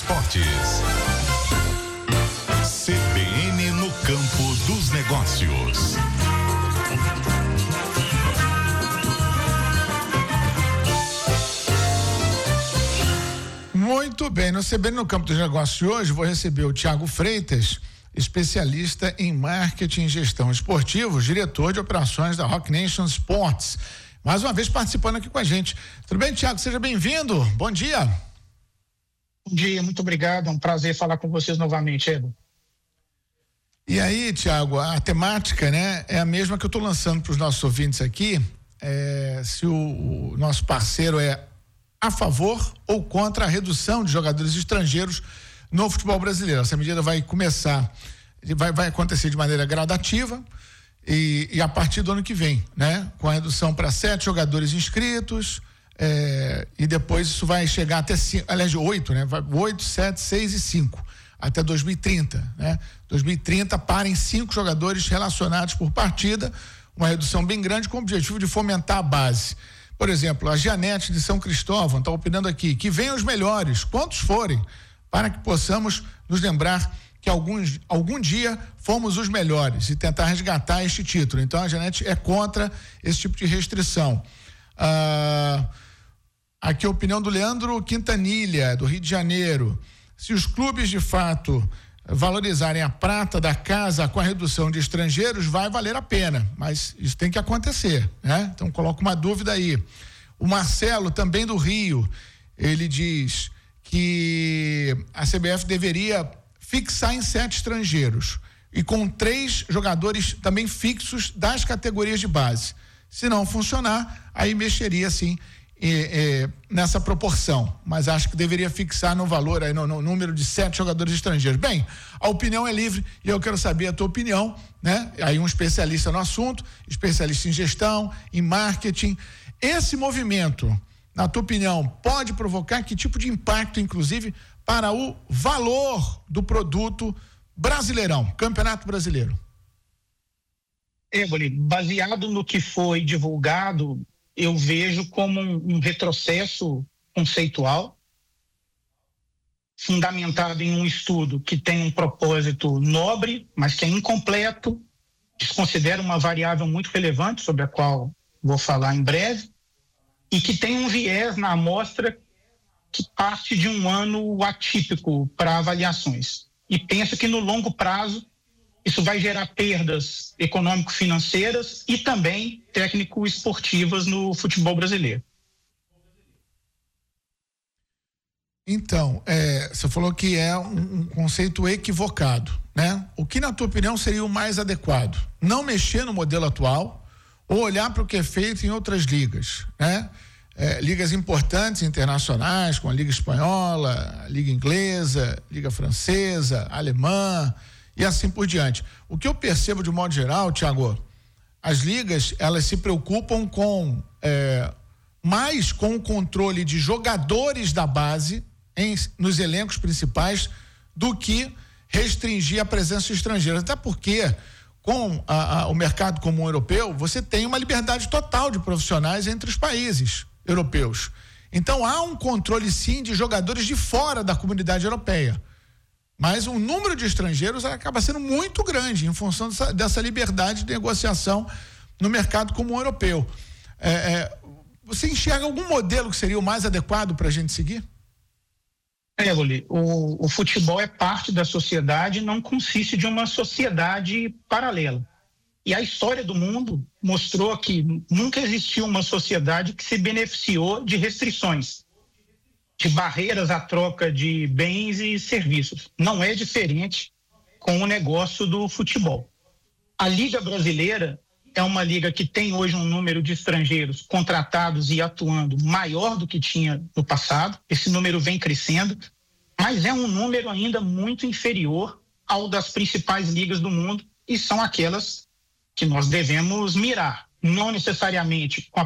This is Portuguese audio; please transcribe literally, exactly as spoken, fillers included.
esportes. C B N no campo dos negócios. Muito bem, no C B N no campo dos negócios de hoje vou receber o Thiago Freitas, especialista em marketing e gestão esportiva, diretor de operações da Roc Nation Sports. Mais uma vez participando aqui com a gente. Tudo bem, Thiago? Seja bem-vindo. Bom dia. Bom dia, muito obrigado. É um prazer falar com vocês novamente, Edu. E aí, Thiago, a temática, né, é a mesma que eu estou lançando para os nossos ouvintes aqui. É, se o, o nosso parceiro é a favor ou contra a redução de jogadores estrangeiros no futebol brasileiro. Essa medida vai começar, vai, vai acontecer de maneira gradativa e, e a partir do ano que vem, né? Com a redução para sete jogadores inscritos, é, e depois isso vai chegar até cinco, aliás, oito, né? Vai, oito, sete, seis e cinco, até dois mil e trinta, né? dois mil e trinta parem cinco jogadores relacionados por partida, uma redução bem grande com o objetivo de fomentar a base. Por exemplo, a Janete de São Cristóvão está opinando aqui, que venham os melhores, quantos forem, para que possamos nos lembrar que alguns, algum dia fomos os melhores e tentar resgatar este título. Então a Janete é contra esse tipo de restrição. Ah, aqui a opinião do Leandro Quintanilha, do Rio de Janeiro. Se os clubes de fato valorizarem a prata da casa com a redução de estrangeiros, vai valer a pena, mas isso tem que acontecer, né? Então coloco uma dúvida aí. O Marcelo, também do Rio, ele diz que a C B F deveria fixar em sete estrangeiros e com três jogadores também fixos das categorias de base. Se não funcionar, aí mexeria sim E, e, nessa proporção, mas acho que deveria fixar no valor, aí, no, no número de sete jogadores estrangeiros. Bem, a opinião é livre e eu quero saber a tua opinião, né? Aí um especialista no assunto, especialista em gestão, em marketing. Esse movimento, na tua opinião, pode provocar que tipo de impacto, inclusive, para o valor do produto Brasileirão, Campeonato Brasileiro? Éboli, baseado no que foi divulgado, eu vejo como um, um retrocesso conceitual, fundamentado em um estudo que tem um propósito nobre, mas que é incompleto, desconsidera uma variável muito relevante, sobre a qual vou falar em breve, e que tem um viés na amostra que parte de um ano atípico para avaliações. E penso que no longo prazo isso vai gerar perdas econômico-financeiras e também técnico-esportivas no futebol brasileiro. Então, é, você falou que é um, um conceito equivocado, né? O que, na tua opinião, seria o mais adequado? Não mexer no modelo atual ou olhar para o que é feito em outras ligas, né? É, ligas importantes internacionais, como a Liga Espanhola, a Liga Inglesa, Liga Francesa, Alemã, e assim por diante. O que eu percebo de modo geral, Thiago, as ligas, elas se preocupam com é, mais com o controle de jogadores da base em, nos elencos principais do que restringir a presença de estrangeiros. Até porque, com a, a, o mercado comum europeu, você tem uma liberdade total de profissionais entre os países europeus. Então há um controle sim de jogadores de fora da comunidade europeia. Mas o número de estrangeiros acaba sendo muito grande em função dessa, dessa liberdade de negociação no mercado comum europeu. É, é, você enxerga algum modelo que seria o mais adequado para a gente seguir? É, Éboli, o, o futebol é parte da sociedade, não consiste de uma sociedade paralela. E a história do mundo mostrou que nunca existiu uma sociedade que se beneficiou de restrições, de barreiras à troca de bens e serviços. Não é diferente com o negócio do futebol. A Liga Brasileira é uma liga que tem hoje um número de estrangeiros contratados e atuando maior do que tinha no passado. Esse número vem crescendo, mas é um número ainda muito inferior ao das principais ligas do mundo, e são aquelas que nós devemos mirar. Não necessariamente com a